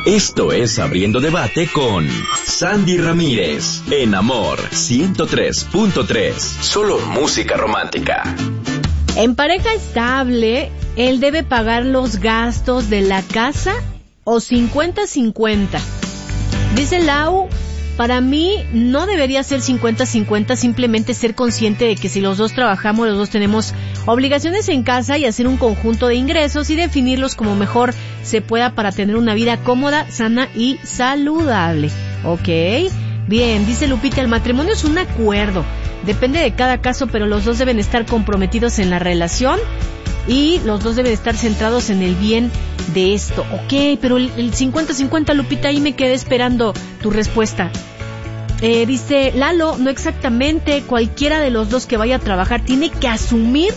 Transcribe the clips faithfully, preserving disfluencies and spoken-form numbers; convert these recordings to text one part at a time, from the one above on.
Esto es Abriendo Debate con Sandy Ramírez, en Amor ciento tres punto tres. Solo música romántica. En pareja estable, él debe pagar los gastos de la casa o cincuenta cincuenta. Dice Lau, para mí no debería ser cincuenta cincuenta, simplemente ser consciente de que si los dos trabajamos, los dos tenemos obligaciones en casa y hacer un conjunto de ingresos y definirlos como mejor se pueda para tener una vida cómoda, sana y saludable. ¿Ok? Bien, dice Lupita, el matrimonio es un acuerdo. Depende de cada caso, pero los dos deben estar comprometidos en la relación y los dos deben estar centrados en el bien de esto. Ok, pero el, el cincuenta cincuenta, Lupita, ahí me quedé esperando tu respuesta. Eh, dice Lalo, no exactamente, cualquiera de los dos que vaya a trabajar tiene que asumir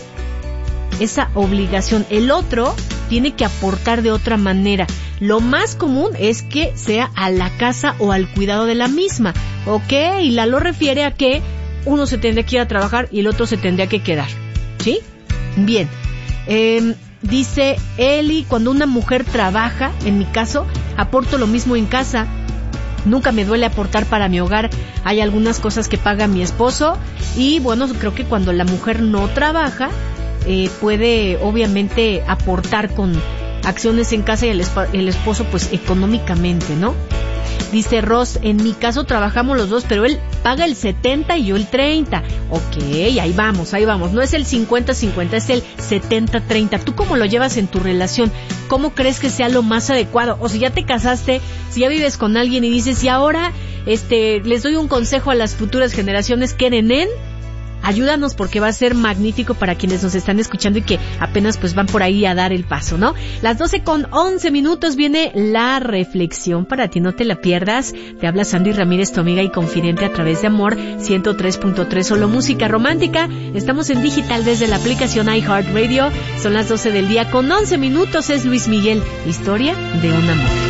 esa obligación. El otro tiene que aportar de otra manera. Lo más común es que sea a la casa o al cuidado de la misma. Ok, y Lalo refiere a que uno se tendría que ir a trabajar y el otro se tendría que quedar. ¿Sí? Bien. Eh, dice Eli, cuando una mujer trabaja, en mi caso, aporto lo mismo en casa. Nunca me duele aportar para mi hogar. Hay algunas cosas que paga mi esposo y bueno, creo que cuando la mujer no trabaja, eh, puede obviamente aportar con acciones en casa y el, esp- el esposo pues económicamente, ¿no? Dice Ross, en mi caso trabajamos los dos, pero él paga el setenta y yo el treinta. Ok, ahí vamos, ahí vamos. No es el cincuenta cincuenta, es el setenta treinta. ¿Tú cómo lo llevas en tu relación? ¿Cómo crees que sea lo más adecuado? O si ya te casaste, si ya vives con alguien y dices, y ahora este les doy un consejo a las futuras generaciones que nenen, ayúdanos porque va a ser magnífico para quienes nos están escuchando y que apenas pues van por ahí a dar el paso, ¿no? Las doce con once minutos viene la reflexión para ti, no te la pierdas. Te habla Sandy Ramírez, tu amiga y confidente a través de Amor ciento tres punto tres, solo música romántica. Estamos en digital desde la aplicación iHeartRadio. Son las doce del día con once minutos. Es Luis Miguel, historia de un amor.